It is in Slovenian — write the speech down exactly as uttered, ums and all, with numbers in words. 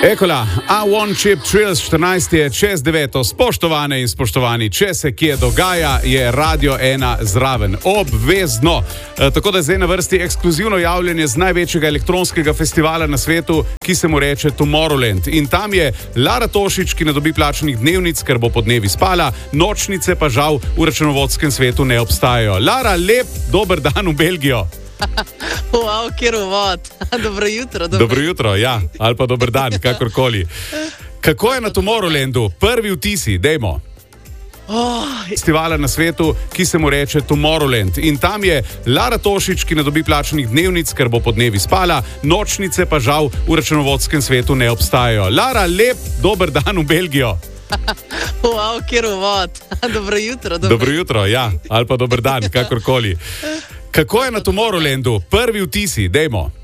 Ekola, A one Chip Trills štirinajst je čez deveto. Spoštovane in spoštovani, če se kje dogaja, je Radio ena zraven. Obvezno. E, tako da je zdaj na vrsti ekskluzivno javljanje z največjega elektronskega festivala na svetu, ki se mu reče Tomorrowland. In tam je Lara Tošič, ki ne dobi plačanih dnevnic, ker bo po dnevi spala, nočnice pa žal v računovodskem svetu ne obstajajo. Lara, lep dober dan v Belgijo. Wow, kjer uvod. Dobro jutro. Dobro, dobro jutro, ja. Ali pa dober dan, kakorkoli. Kako je na Tomorrowlandu? Prvi vtisi, dejmo. Oh. Festivala na svetu, ki se mu reče Tomorrowland. In tam je Lara Tošič, ki ne dobi plačanih dnevnic, ker bo po dnevi spala, nočnice pa žal v računovodskem svetu ne obstajajo. Lara, lep dober dan v Belgijo. Wow, kjer uvod. Dobro jutro. Dobro, dobro jutro, ja. Ali pa dober dan, kakorkoli. Kako je na Tomorrowlandu? Prvi vtisi, dejmo.